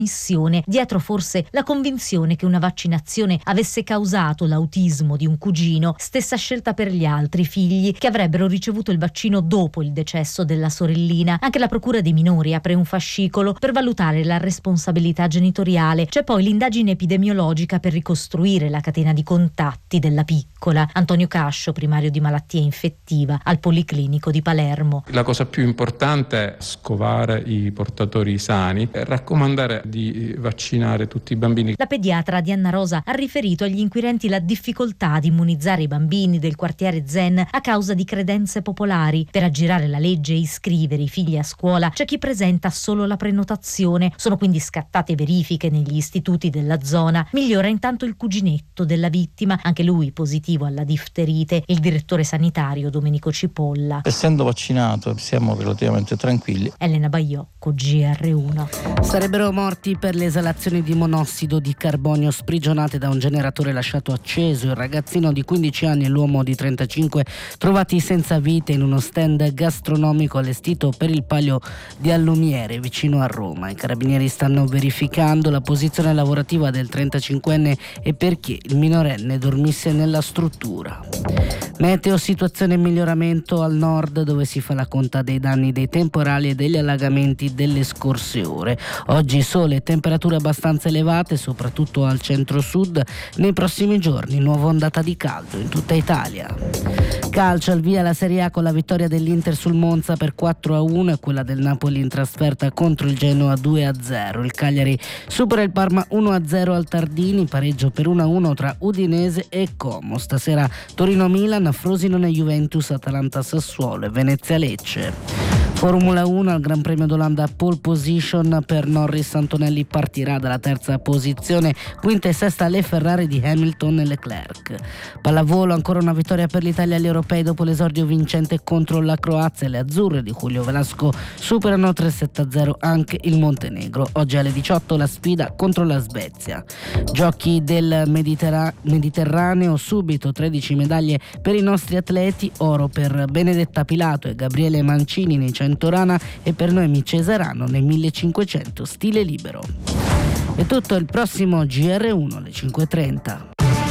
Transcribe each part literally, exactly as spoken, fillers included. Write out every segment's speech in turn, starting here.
missione, dietro forse la convinzione che una vaccinazione avesse causato l'autismo di un cugino, stessa scelta per gli altri figli che avrebbero ricevuto il vaccino dopo il decesso della sorellina. Anche la procura dei minori apre un fascicolo per valutare la responsabilità genitoriale. C'è poi l'indagine epidemiologica per ricostruire la catena di contatti della piccola. Antonio Cascio, primario di malattia infettiva al Policlinico di Palermo. La cosa più importante è scovare i portatori sani e raccomandare di vaccinare tutti i bambini. La pediatra Diana Rosa ha riferito agli inquirenti la difficoltà di immunizzare i bambini del quartiere Zen a causa di credenze popolari. Per aggirare la legge e iscrivere i figli a scuola c'è chi presenta solo la prenotazione. Sono quindi scattate verifiche negli istituti della zona. Migliora intanto il cuginetto della vittima, anche lui positivo alla difterite. Il direttore sanitario Domenico Cipolla. Essendo vaccinato siamo relativamente tranquilli. Elena Baiocco, G R uno. Sarebbero morti per le esalazioni di monossido di carbonio sprigionate da un generatore lasciato acceso. Il ragazzino di quindici anni e l'uomo di trentacinque trovati senza vita in uno stand gastronomico allestito per il Palio di Allumiere vicino a Roma. I carabinieri stanno verificando la posizione lavorativa del trentacinquenne e perché il minorenne dormisse nella struttura. Meteo, situazione in miglioramento al nord dove si fa la conta dei danni dei temporali e degli allagamenti delle scorse ore. Oggi sole e temperature abbastanza elevate soprattutto al centro-sud. Nei prossimi giorni nuova ondata di caldo in tutta Italia. Calcio, al via la Serie A con la vittoria dell'Inter sul Monza per quattro a uno e quella del Napoli in trasferta contro il Genoa due a zero. Il Cagliari supera il Parma uno a zero al Tardini, pareggio per uno a uno tra Udinese e Como. Stasera Torino-Milan, Frosinone Juventus, Atalanta-Sassuolo e Venezia-Lecce. Formula uno, al Gran Premio d'Olanda pole position per Norris. Antonelli partirà dalla terza posizione, quinta e sesta le Ferrari di Hamilton e Leclerc. Pallavolo, ancora una vittoria per l'Italia agli europei dopo l'esordio vincente contro la Croazia. Le azzurre di Julio Velasco superano tre sette a zero anche il Montenegro. Oggi alle diciotto la sfida contro la Svezia. Giochi del Mediterra- Mediterraneo, subito tredici medaglie per i nostri atleti, oro per Benedetta Pilato e Gabriele Mancini nei cento rana e per Noemi Cesarano nel millecinquecento stile libero. È tutto, il prossimo G R uno alle cinque e trenta.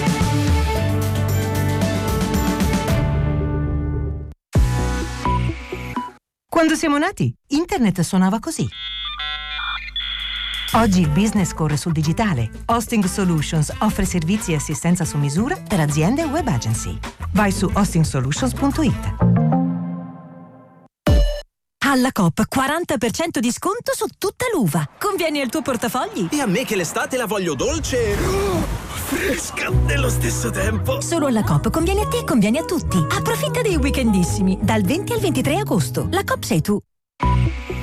Quando siamo nati, internet suonava così. Oggi il business corre sul digitale. Hosting Solutions offre servizi e assistenza su misura per aziende e web agency. Vai su hosting solutions punto it. Alla Coop quaranta per cento di sconto su tutta l'uva. Convieni al tuo portafogli? E a me che l'estate la voglio dolce, oh, fresca nello stesso tempo. Solo alla Coop conviene a te e conviene a tutti. Approfitta dei weekendissimi dal venti al ventitré agosto. La Coop sei tu.